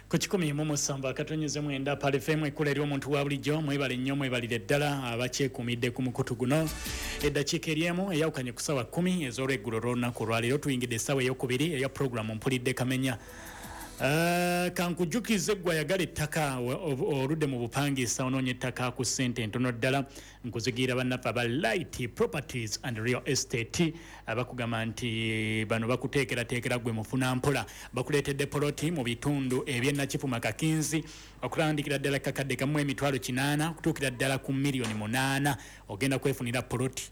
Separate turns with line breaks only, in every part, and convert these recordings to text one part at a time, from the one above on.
ku 107 akatonyeze mwenda pale FM ekula eri omuntu wa bulijjo mwebale nnyo mwebalire ddala abakyekumidde ku mukutu guno eddakiika eryemu eyawukanye ku ssaawa 10 ez'olweggulo lw'olunaku olwaleero tuyingidde essaawa ey'okubiri eya puroguramu mpulidde kamenya. Kankujjukize gwe ayagala ettaka oludde mu bupangisa onoonya ettaka ku ssente entono ddala nkuzigira bannaffe aba Light Properties and Real Estate abakugamba nti bano bakuteekerateekera gwe mufuna mpola bakuleetedde poloti mu bitundu eby'Ennakifuma Kakinzi okulandikira ddala kakadde kamu emitwalo 8 okutuukira ddala ku miliyoni 8 ogenda kwefunira poloti.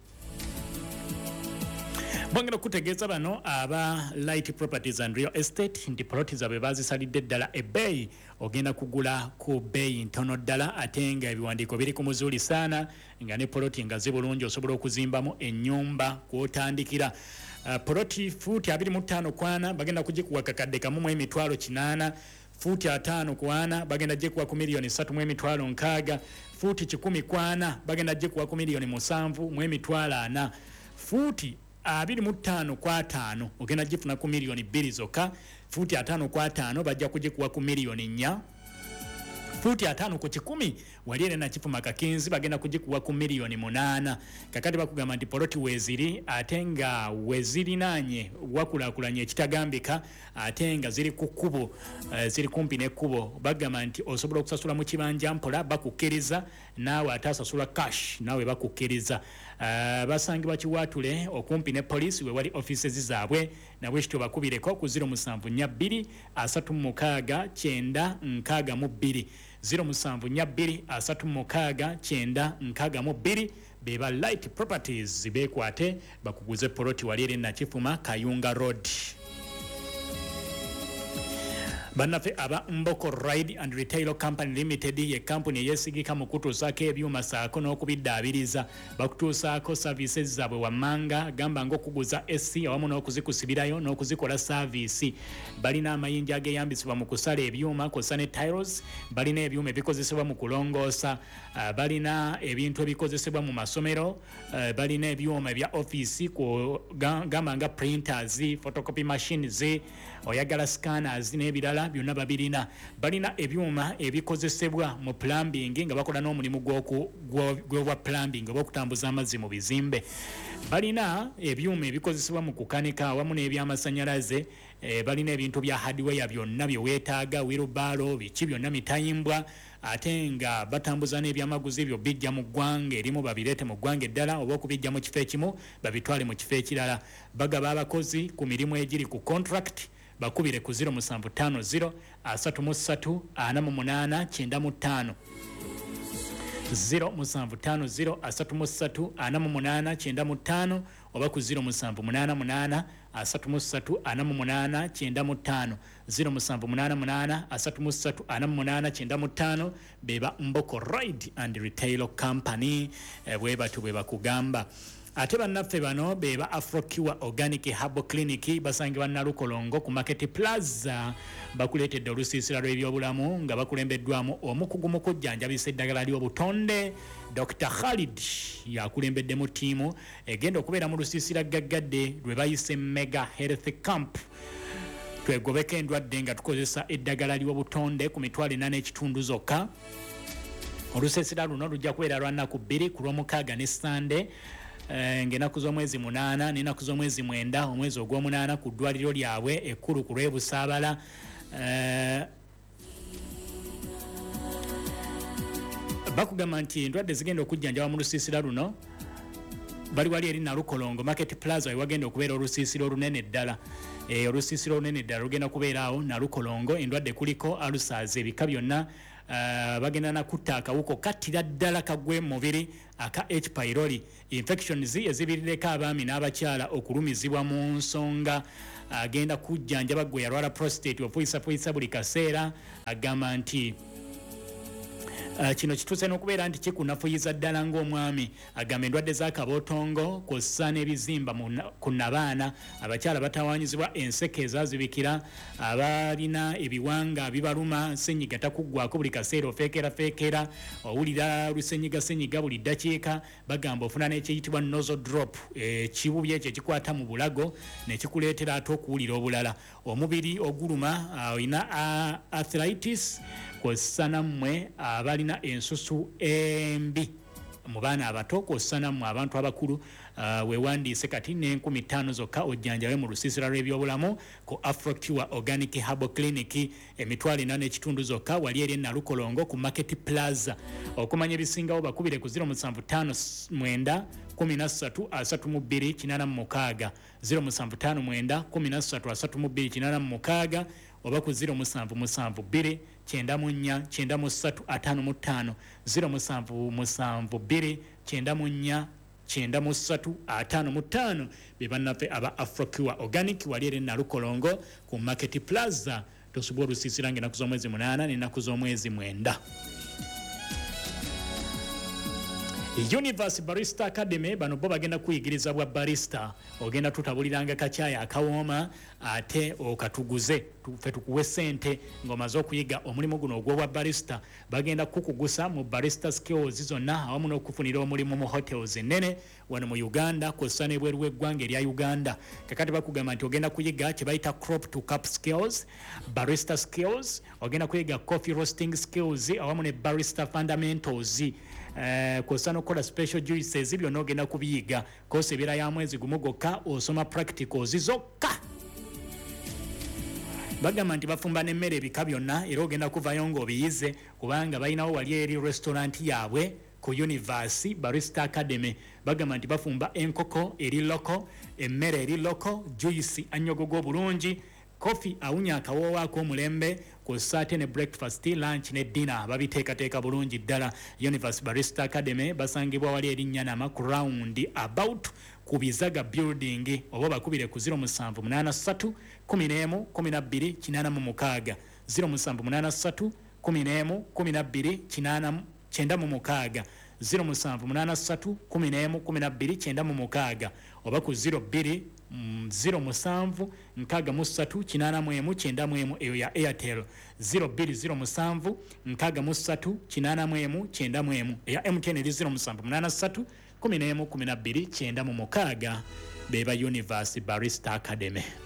Bongera kutegeeza bano aba Light Properties and Real Estate nti poloti zaabwe bazisalidde ddala ebbeeyi ogenda kugula ku bbeeyi ntono ddala ate nga ebiwandiiko biri ku muzuuli saana nga ne poloti nga zibulungi osobola okuzimbamu ennyumba kw'otandikira. Poloti fuuti 25 kwana bagenda kugikuwa kakadde kamu mu emitwalo 8 fuuti 5 kwana bagenda gikuwa ku miliyoni 3 mu emitwalo 6 fuuti 10 kwana bagenda gikuwa ku miliyoni 7 mu emitwalo 4 fuuti 25 kwa 5 ogenda gifuna ku miliyoni 2 zokka fuuti 5 kwa 5 bajja kugikuwa ku miliyoni 4 fuuti 5 ku 10 wali eri Ennakifuma Kakinzi bagenda kugikuwa ku miliyoni 8 kakati bakugamba nti poloti weziri ate nga wezirinaanye wakulaakulanye ekitagambika ate nga ziri ku kkubo ziri kumpi n'ekkubo bagamba nti osobola okusasula mu kibanja mpola bakukkiriza naawe ate asasula cash naawe bakukkiriza. Basangibwa Kiwaatule okumpi ne poliisi we wali offices zaabwe nabwe kityo bakubireko ku 074 36 962 074 36 962 beba Light Properties bekwate bakuguze poloti wali eri Ennakifuma Kayunga Road. Bannaffe aba Mboko Ride and Retail Company Limited ye kampuni eyesigika mu kutuusaako ebyuma saako n'okubiddaabiriza bakutuusaako services zaabwe wammanga gamba ng'okuguza SC awamu n'okuzikusibirayo n'okuzikola service. Balina amayinja ageyambisibwa mu kusala ebyuma kw'ossa ne tiles, balina ebyuma ebikozesebwa mu kulongoosa, balina ebintu ebikozesebwa mu masomero, balina ebyuma ebya office gamba nga printers, photocopy machines, oyagala scanners n'ebirala byonna babirina. Balina ebyuma ebikozesebwa mu plumbing nga bakola n'omulimu gw'obwa plumbing obw'okutambuza amazzi mu bizimbe. Balina ebyuma ebikozesebwa mu kukanika awamu n'ebyamasanyalaze. Balina ebintu bya hardware byonna bye weetaaga wheelbarrow biki byonna mitayimbwa ate nga batambuza n'ebyamaguzi byo bijja mu ggwanga erimu babireete mu ggwanga eddala oba okubijja mu kifo ekimu babitwale mu kifo ekirala. Bagaba abakozi ku mirimu egiri ku contract bakubire ku 0750 33 48 95 0750 33 48 95 oba ku 0788 33 48 95 0788 33 48 95 beba Mboko Ride and Retail Company bwe batu bwe bakugamba. Ate bannaffe bano beba Afrocure Organic Herbal Clinic basangibwa Nalukolongo ku Market Plaza bakuleetedde olusiisira lw'ebyobulamu nga bakulembeddwamu omukugu mu kujjanjabisa eddagala ly'obutonde Dr. Khalid yakulembedde mu ttiimu egenda okubeera mu lusiisira gaggadde lwe bayise Mega Health Camp. Twegobeko endwadde nga tukozesa eddagala ly'obutonde ku mitwalo 4 ekitundu zokka. Olusiisira luno lujja kubeera lwa nnaku 2 ku Lwomukaaga ne Sande ng'ennaku z'omwezi 8 n'ennaku z'omwezi 9 omwezi ogw'omunaana ku ddwaliro lyabwe ekkulu ku lw'Ebusaabala. Bakugamba nti endwadde zigenda okujjanjaba mu lusiisira luno bali wali eri Nalukolongo Market Plaza we wagenda okubeera olusiisiro olunene ddala. Olusiisiro olunene ddala lugenda kubeera awo Nalukolongo. Endwadde kuliko alusaazi ebika byonna. Bagenda nakutta akawuko kattira ddala kagwe mubiri aka H. pylori infections ezibirireko abaami n'abakyala okulumizibwa mu nsonga. Agenda kujjanjaba gwe yalwala prostate ofuyisa buli kaseera agamba nti Kino kituuse n'okubeera nti kikunafuyiza ddala ng'omwami agamba endwadde z'akabootongo kw'ossa n'ebizimba ku nabaana abakyala batawaanyizibwa enseke ezazibikira abalina ebiwanga bibaluma ssenyiga takuggwako buli kaseera ofeekera owulira lusenyiga buli ddakiika bagamba ofuna n'ekiyitibwa nozo drop ekibubi ekyo ekikwata mu bulago nekikuleetera ate okuwulira obulala omubiri oguluma olina arthritis kw'ossa nammwe abalina ensusu embi mu baana abato kw'ossa nammwe abantu abakulu weewandiise kati n'5000 zokka ojjanjabe mu lusiisira lw'ebyobulamu ku Afrocure Organic Herbal Clinic 4.5 zokka wali eri Nalukolongo ku Market Plaza. Okumanya ebisingawo bakubire ku 0759 133286 0759 oba ku 0772 94 9355 0772 94 9355 bebannaffe aba Afrocure Organic wali eri Nalukolongo ku Market Plaza. Tosuubwa olusiisira ng'ennaku z'omwezi 8 n'ennaku z'omwezi 9. Universe Barista Academy bano bo bagenda kuyigiriza bwa barista ogenda tutabuliranga kakyaya akawooma ate okatuguze tufe tukuwe ssente ng'omaze okuyiga omulimu guno ogw'obwa barista bagenda kukugusa mu barista skills zonna awamu n'okufunira omulimu mu hotels ennene wano mu Uganda kw'ossa n'ebweru w'eggwanga erya Uganda. Kakati bakugamba nti ogenda kuyiga kye bayita crop to cup skills, barista skills, ogenda kuyiga coffee roasting skills awamu ne barista fundamentals. Kw'ossa n'okukola special juices byonna ogenda kubiyiga kosa ebeera ya mwezi gumu gokka osoma practicals zokka. Bagamba nti bafumba n'emmere ebika byonna era ogenda kuvayo ng'obiyize kubanga balinawo wali eri restaurant yaabwe ku Universe Barista Academy. Bagamba nti bafumba enkoko eri loko, emmere eri loko, juice anyogogo bulungi, coffee awunya akawoowo ak'omulembe kw'ossa ate ne breakfast, lunch ne dinner babiteekateeka bulungi ddala. Universe Barista Academy basangibwa wali erinnya nama round about ku Bizaga building oba bakubire ku 0783 11 12 86 0783 11 12 96 0783 11 12 96 oba ku 02 07 63 81 eyo ya Airtel 0207 63 81 eya MTN 0783 11 12 96 beba Universe Barista Academy.